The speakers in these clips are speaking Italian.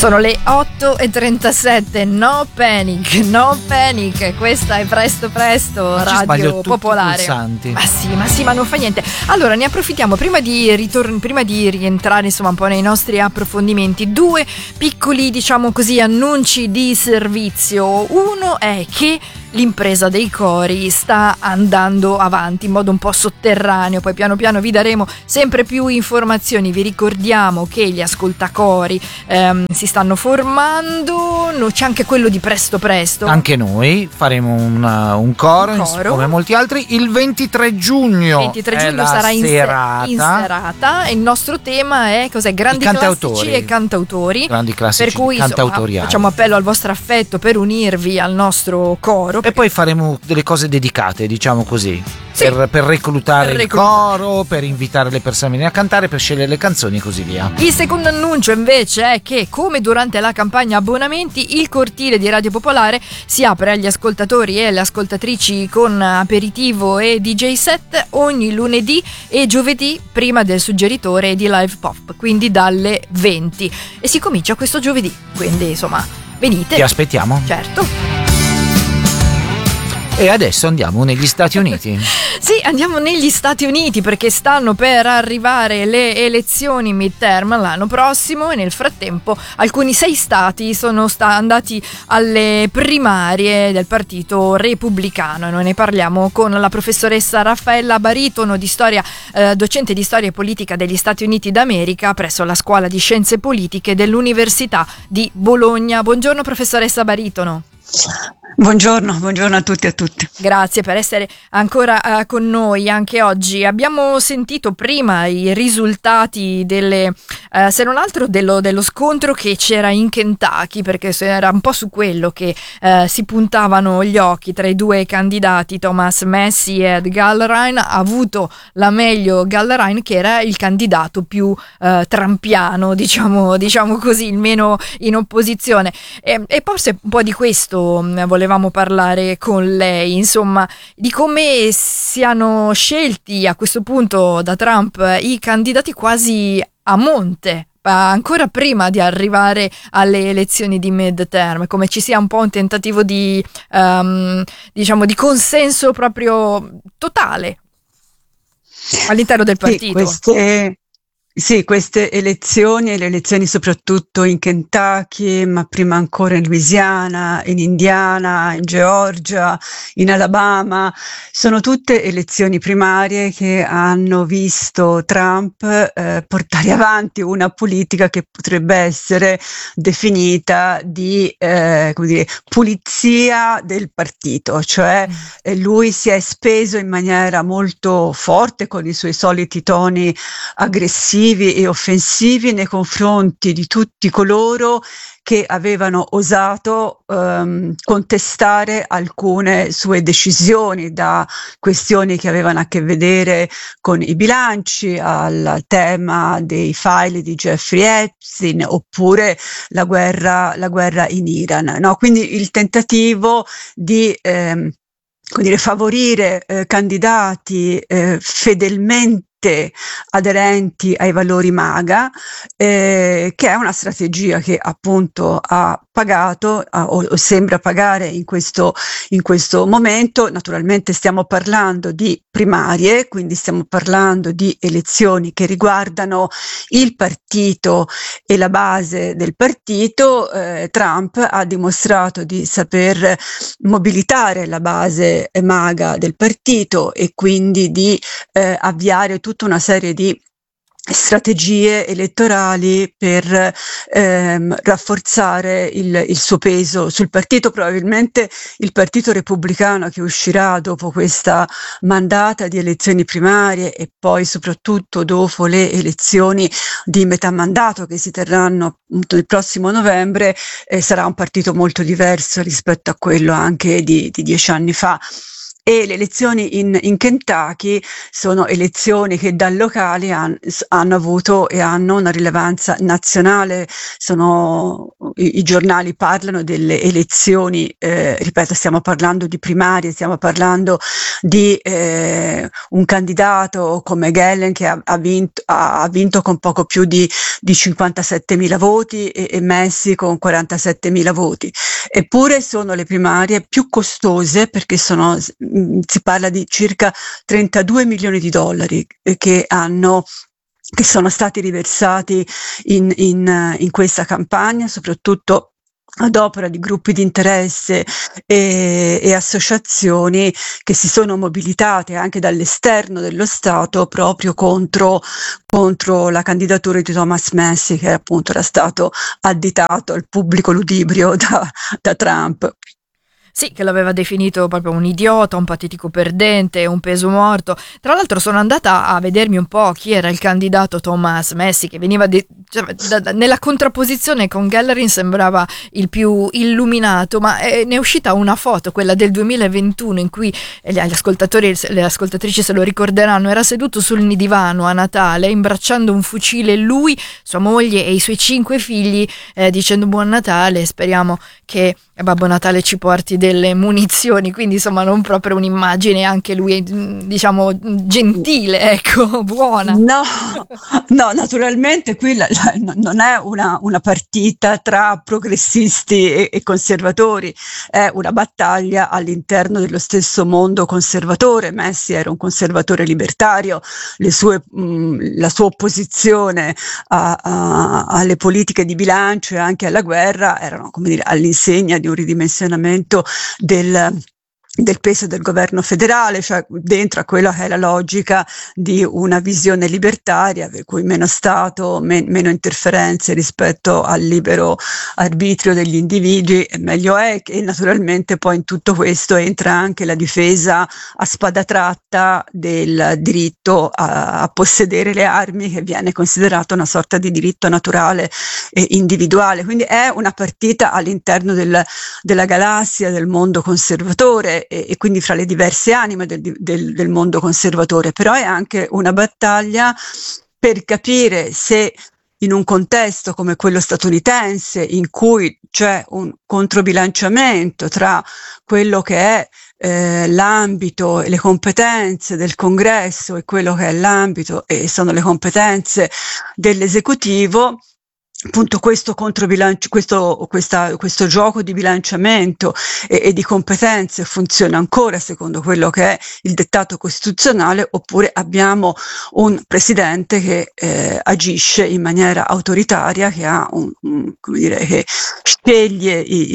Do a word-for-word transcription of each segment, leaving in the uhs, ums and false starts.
Sono le otto e trentasette, no panic, no panic, questa è Presto Presto, Ma ci Radio sbaglio tutti i Popolare. pulsanti. Ma sì, ma sì, ma non fa niente. Allora, ne approfittiamo prima di ritorn- prima di rientrare insomma un po' nei nostri approfondimenti. Due piccoli, diciamo così, annunci di servizio. Uno è che l'impresa dei cori sta andando avanti in modo un po' sotterraneo, poi piano piano vi daremo sempre più informazioni. Vi ricordiamo che gli ascoltacori ehm, si stanno formando, no, c'è anche quello di Presto Presto. Anche noi faremo una, un coro, Un coro. come molti altri, il ventitré giugno. Il ventitré è giugno la sarà in, se- serata. in serata e il nostro tema è cos'è? Grandi I cantautori. classici e cantautori. Grandi classici Per cui insomma, cantautoriali. facciamo appello al vostro affetto per unirvi al nostro coro. E poi faremo delle cose dedicate, diciamo così, Sì. per, per reclutare Per il reclutare. coro, per invitare le persone a venire a cantare, per scegliere le canzoni e così via. Il secondo annuncio invece è che, come durante la campagna abbonamenti, il cortile di Radio Popolare si apre agli ascoltatori e alle ascoltatrici con aperitivo e D J set ogni lunedì e giovedì prima del suggeritore di Live Pop, quindi dalle venti. E si comincia questo giovedì, quindi insomma venite. Ti aspettiamo. Certo. E adesso andiamo negli Stati Uniti. Sì, andiamo negli Stati Uniti perché stanno per arrivare le elezioni midterm l'anno prossimo e nel frattempo alcuni sei stati sono sta- andati alle primarie del partito repubblicano e noi ne parliamo con la professoressa Raffaella Baritono, di storia, eh, docente di storia e politica degli Stati Uniti d'America presso la Scuola di Scienze Politiche dell'Università di Bologna. Buongiorno professoressa Baritono. Buongiorno, buongiorno a tutti e a tutte. Grazie per essere ancora uh, con noi anche oggi. Abbiamo sentito prima i risultati delle, uh, se non altro dello, dello scontro che c'era in Kentucky, perché era un po' su quello che uh, si puntavano gli occhi tra i due candidati, Thomas Massie e Ed Gallrein. Ha avuto la meglio Gallrein, che era il candidato più uh, trampiano, diciamo, diciamo così, il meno in opposizione. E, e forse un po' di questo um, volevamo parlare con lei, insomma, di come siano scelti a questo punto da Trump i candidati quasi a monte, ancora prima di arrivare alle elezioni di midterm, come ci sia un po' un tentativo di um, diciamo di consenso proprio totale all'interno del partito. Sì, queste, sì, queste elezioni, le elezioni soprattutto in Kentucky, ma prima ancora in Louisiana, in Indiana, in Georgia, in Alabama, sono tutte elezioni primarie che hanno visto Trump eh, portare avanti una politica che potrebbe essere definita di eh, come dire, pulizia del partito, cioè eh, lui si è speso in maniera molto forte con i suoi soliti toni aggressivi e offensivi nei confronti di tutti coloro che avevano osato um, contestare alcune sue decisioni, da questioni che avevano a che vedere con i bilanci al tema dei file di Jeffrey Epstein oppure la guerra, la guerra in Iran, no? Quindi il tentativo di ehm, come dire, favorire eh, candidati eh, fedelmente aderenti ai valori MAGA, eh, che è una strategia che appunto ha pagato ha, o, o sembra pagare in questo, in questo momento. Naturalmente stiamo parlando di primarie, quindi stiamo parlando di elezioni che riguardano il partito e la base del partito. eh, Trump ha dimostrato di saper mobilitare la base MAGA del partito e quindi di eh, avviare tutta una serie di strategie elettorali per ehm, rafforzare il, il suo peso sul partito. Probabilmente il Partito Repubblicano, che uscirà dopo questa mandata di elezioni primarie e poi soprattutto dopo le elezioni di metà mandato che si terranno il prossimo novembre, eh, sarà un partito molto diverso rispetto a quello anche di, di dieci anni fa. E le elezioni in, in Kentucky sono elezioni che dal locale han, hanno avuto e hanno una rilevanza nazionale, sono i, i giornali parlano delle elezioni, eh, ripeto, stiamo parlando di primarie, stiamo parlando di eh, un candidato come Gellen che ha, ha, vinto, ha, ha vinto con poco più di, di cinquantasettemila voti e, e Messi con quarantasettemila voti. Eppure sono le primarie più costose, perché sono, si parla di circa trentadue milioni di dollari che hanno che sono stati riversati in, in, in questa campagna, soprattutto ad opera di gruppi di interesse e, e associazioni che si sono mobilitate anche dall'esterno dello Stato proprio contro, contro la candidatura di Thomas Messi, che appunto era stato additato al pubblico ludibrio da, da Trump. Sì, che l'aveva definito proprio un idiota, un patetico perdente, un peso morto. Tra l'altro sono andata a vedermi un po' chi era il candidato Thomas Messi, che veniva de- cioè, da, da, nella contrapposizione con Gallerin sembrava il più illuminato, ma eh, ne è uscita una foto, quella del duemilaventuno, in cui eh, gli ascoltatori e le ascoltatrici se lo ricorderanno, era seduto sul divano a Natale, imbracciando un fucile lui, sua moglie e i suoi cinque figli, eh, dicendo buon Natale, speriamo che Babbo Natale ci porti delle munizioni, quindi insomma non proprio un'immagine, anche lui diciamo gentile, ecco, buona. No, no, naturalmente qui la, la, non è una, una partita tra progressisti e, e conservatori, è una battaglia all'interno dello stesso mondo conservatore. Messi era un conservatore libertario, le sue, mh, la sua opposizione a, a, alle politiche di bilancio e anche alla guerra erano, come dire, all'insegna di un ridimensionamento del del peso del governo federale, cioè dentro a quella che è la logica di una visione libertaria, per cui meno Stato, men- meno interferenze rispetto al libero arbitrio degli individui, meglio è. E naturalmente poi in tutto questo entra anche la difesa a spada tratta del diritto a, a possedere le armi, che viene considerato una sorta di diritto naturale e individuale. Quindi è una partita all'interno del, della galassia del mondo conservatore, e, e quindi fra le diverse anime del, del, del mondo conservatore, però è anche una battaglia per capire se in un contesto come quello statunitense, in cui c'è un controbilanciamento tra quello che è eh, l'ambito e le competenze del Congresso e quello che è l'ambito e sono le competenze dell'esecutivo, appunto questo controbilancio, questo, questa, questo gioco di bilanciamento e, e di competenze funziona ancora secondo quello che è il dettato costituzionale, oppure abbiamo un presidente che eh, agisce in maniera autoritaria, che ha un, un come dire, che sceglie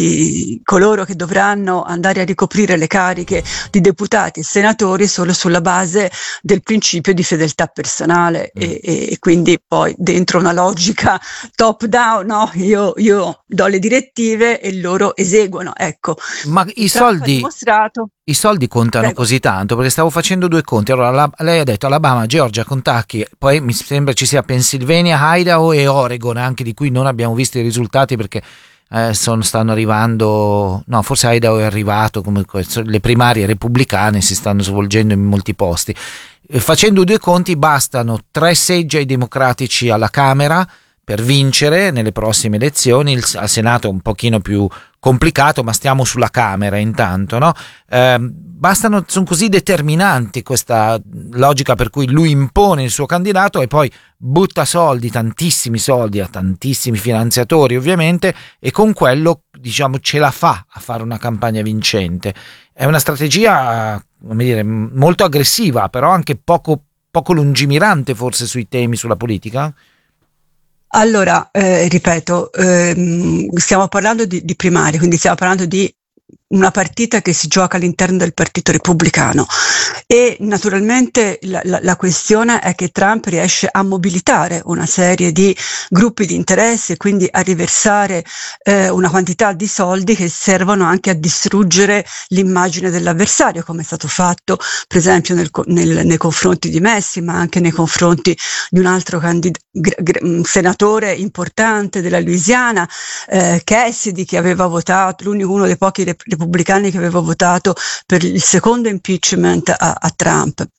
i, i, coloro che dovranno andare a ricoprire le cariche di deputati e senatori solo sulla base del principio di fedeltà personale mm. e, e quindi poi dentro una logica top down, no? Io, io do le direttive e loro eseguono, ecco. Ma i soldi, dimostrato... i soldi contano Prego. Così tanto? Perché stavo facendo due conti. Allora la, lei ha detto Alabama, Georgia, Kentucky, poi mi sembra ci sia Pennsylvania, Idaho e Oregon, anche di cui non abbiamo visto i risultati perché eh, sono, stanno arrivando, no, forse Idaho è arrivato, comunque le primarie repubblicane si stanno svolgendo in molti posti. Eh, facendo due conti bastano tre seggi ai democratici alla Camera per vincere nelle prossime elezioni. Il, al Senato è un pochino più complicato, ma stiamo sulla Camera intanto, no? Eh, bastano, sono così determinanti questa logica per cui lui impone il suo candidato e poi butta soldi, tantissimi soldi a tantissimi finanziatori ovviamente, e con quello diciamo ce la fa a fare una campagna vincente. È una strategia, come dire, molto aggressiva, però anche poco, poco lungimirante forse sui temi, sulla politica. Allora, eh, ripeto, ehm, stiamo parlando di, di primarie, quindi stiamo parlando di una partita che si gioca all'interno del Partito Repubblicano e naturalmente la, la, la questione è che Trump riesce a mobilitare una serie di gruppi di interesse e quindi a riversare eh, una quantità di soldi che servono anche a distruggere l'immagine dell'avversario, come è stato fatto per esempio nel, nel, nei confronti di Messi, ma anche nei confronti di un altro candid- gr- gr- senatore importante della Louisiana, eh, Cassidy, che aveva votato, l'unico uno dei pochi repubblicani che aveva votato per il secondo impeachment a, a Trump.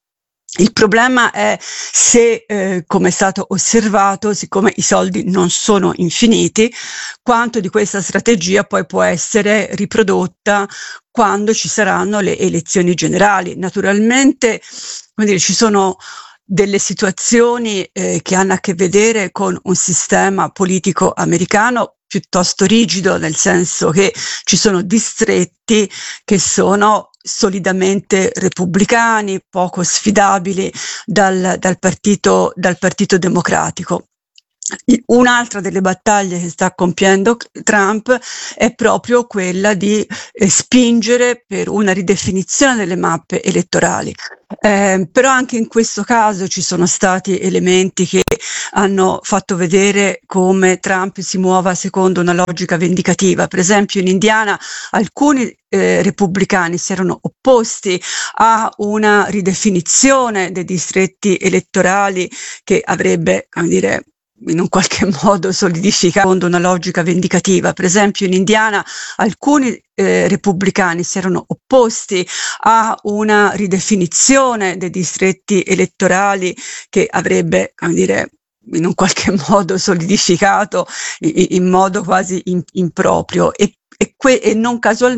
Il problema è se, eh, come è stato osservato, siccome i soldi non sono infiniti, quanto di questa strategia poi può essere riprodotta quando ci saranno le elezioni generali. Naturalmente, come dire, ci sono delle situazioni eh, che hanno a che vedere con un sistema politico americano piuttosto rigido, nel senso che ci sono distretti che sono solidamente repubblicani, poco sfidabili dal, dal partito, dal partito democratico. Un'altra delle battaglie che sta compiendo Trump è proprio quella di eh, spingere per una ridefinizione delle mappe elettorali. Eh, però anche in questo caso ci sono stati elementi che hanno fatto vedere come Trump si muova secondo una logica vendicativa. Per esempio in Indiana alcuni eh, repubblicani si erano opposti a una ridefinizione dei distretti elettorali che avrebbe, come dire, in un qualche modo solidificato secondo una logica vendicativa. Per esempio in Indiana alcuni eh, repubblicani si erano opposti a una ridefinizione dei distretti elettorali che avrebbe, come dire, in un qualche modo solidificato in, in modo quasi in, improprio e, e, que- e non casualmente